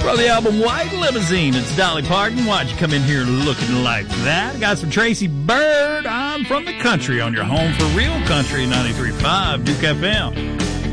From the album White Limousine, it's Dolly Parton. Why'd you come in here looking like that? Got some Tracy Byrd. I'm from the country on your home for real country, 93.5 Duke FM.